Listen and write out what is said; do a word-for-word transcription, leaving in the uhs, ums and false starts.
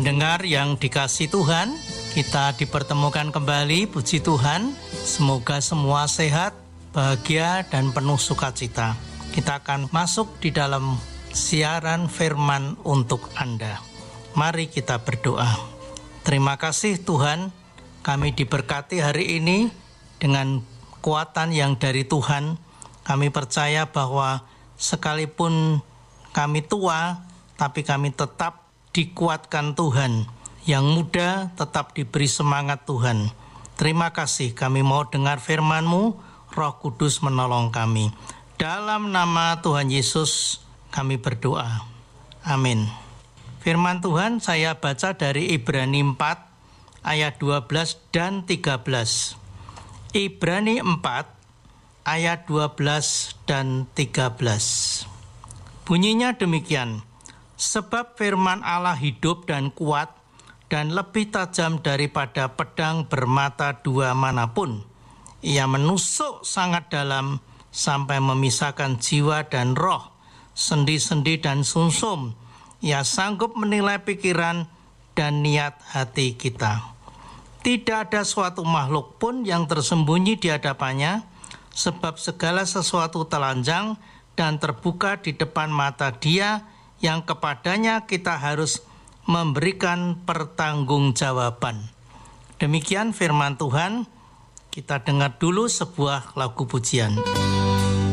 Pendengar yang dikasihi Tuhan, kita dipertemukan kembali, puji Tuhan. Semoga semua sehat, bahagia, dan penuh sukacita. Kita akan masuk di dalam siaran firman untuk Anda. Mari kita berdoa. Terima kasih Tuhan, kami diberkati hari ini dengan kekuatan yang dari Tuhan. Kami percaya bahwa sekalipun kami tua, tapi kami tetap dikuatkan Tuhan. Yang muda tetap diberi semangat Tuhan. Terima kasih, kami mau dengar firman-Mu, Roh Kudus menolong kami. Dalam nama Tuhan Yesus kami berdoa. Amin. Firman Tuhan saya baca dari Ibrani empat ayat dua belas dan tiga belas. Ibrani empat ayat dua belas dan tiga belas. Bunyinya demikian. Sebab firman Allah hidup dan kuat dan lebih tajam daripada pedang bermata dua manapun. Ia menusuk sangat dalam sampai memisahkan jiwa dan roh, sendi-sendi dan sumsum. Ia sanggup menilai pikiran dan niat hati kita. Tidak ada suatu makhluk pun yang tersembunyi di hadapannya, sebab segala sesuatu telanjang dan terbuka di depan mata Dia yang kepadanya kita harus memberikan pertanggungjawaban. Demikian firman Tuhan. Kita dengar dulu sebuah lagu pujian.